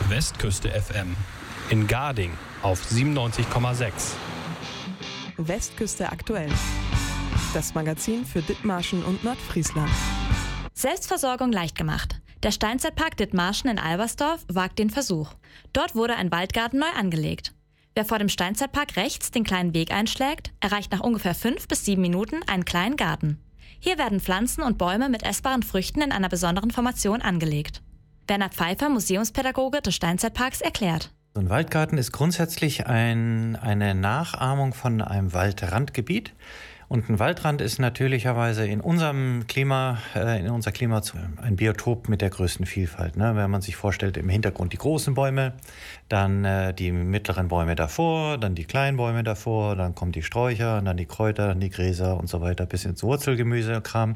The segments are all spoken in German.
Westküste FM. In Garding auf 97,6. Westküste aktuell. Das Magazin für Dithmarschen und Nordfriesland. Selbstversorgung leicht gemacht. Der Steinzeitpark Dithmarschen in Albersdorf wagt den Versuch. Dort wurde ein Waldgarten neu angelegt. Wer vor dem Steinzeitpark rechts den kleinen Weg einschlägt, erreicht nach ungefähr 5 bis 7 Minuten einen kleinen Garten. Hier werden Pflanzen und Bäume mit essbaren Früchten in einer besonderen Formation angelegt. Werner Pfeiffer, Museumspädagoge des Steinzeitparks, erklärt. So ein Waldgarten ist grundsätzlich eine Nachahmung von einem Waldrandgebiet. Und ein Waldrand ist natürlicherweise in unserer Klima ein Biotop mit der größten Vielfalt. Ne? Wenn man sich vorstellt, im Hintergrund die großen Bäume, dann die mittleren Bäume davor, dann die kleinen Bäume davor, dann kommen die Sträucher, dann die Kräuter, dann die Gräser und so weiter, bis ins Wurzelgemüsekram.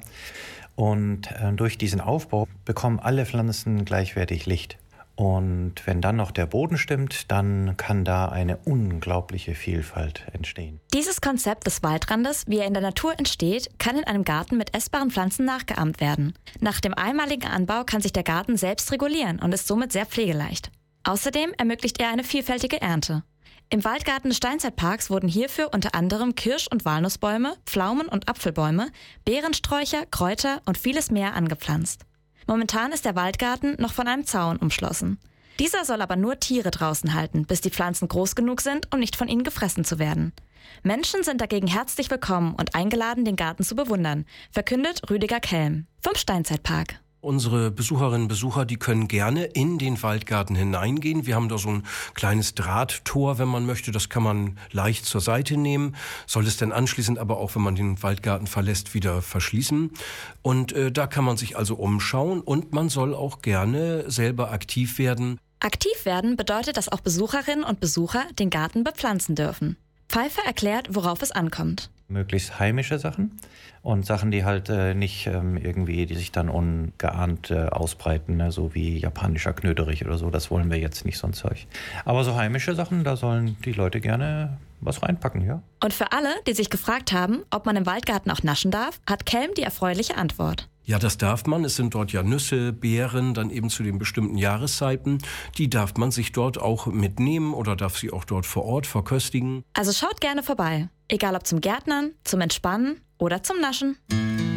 Und durch diesen Aufbau bekommen alle Pflanzen gleichwertig Licht. Und wenn dann noch der Boden stimmt, dann kann da eine unglaubliche Vielfalt entstehen. Dieses Konzept des Waldrandes, wie er in der Natur entsteht, kann in einem Garten mit essbaren Pflanzen nachgeahmt werden. Nach dem einmaligen Anbau kann sich der Garten selbst regulieren und ist somit sehr pflegeleicht. Außerdem ermöglicht er eine vielfältige Ernte. Im Waldgarten des Steinzeitparks wurden hierfür unter anderem Kirsch- und Walnussbäume, Pflaumen- und Apfelbäume, Beerensträucher, Kräuter und vieles mehr angepflanzt. Momentan ist der Waldgarten noch von einem Zaun umschlossen. Dieser soll aber nur Tiere draußen halten, bis die Pflanzen groß genug sind, um nicht von ihnen gefressen zu werden. Menschen sind dagegen herzlich willkommen und eingeladen, den Garten zu bewundern, verkündet Rüdiger Kelm vom Steinzeitpark. Unsere Besucherinnen und Besucher, die können gerne in den Waldgarten hineingehen. Wir haben da so ein kleines Drahttor, wenn man möchte. Das kann man leicht zur Seite nehmen. Soll es dann anschließend aber auch, wenn man den Waldgarten verlässt, wieder verschließen. Und da kann man sich also umschauen und man soll auch gerne selber aktiv werden. Aktiv werden bedeutet, dass auch Besucherinnen und Besucher den Garten bepflanzen dürfen. Pfeiffer erklärt, worauf es ankommt. Möglichst heimische Sachen und Sachen, die halt nicht die sich dann ungeahnt ausbreiten, ne? So wie japanischer Knöterich oder so, das wollen wir jetzt nicht, so ein Zeug. Aber so heimische Sachen, da sollen die Leute gerne was reinpacken, ja. Und für alle, die sich gefragt haben, ob man im Waldgarten auch naschen darf, hat Kelm die erfreuliche Antwort. Ja, das darf man. Es sind dort ja Nüsse, Beeren, dann eben zu den bestimmten Jahreszeiten. Die darf man sich dort auch mitnehmen oder darf sie auch dort vor Ort verköstigen. Also schaut gerne vorbei. Egal ob zum Gärtnern, zum Entspannen oder zum Naschen.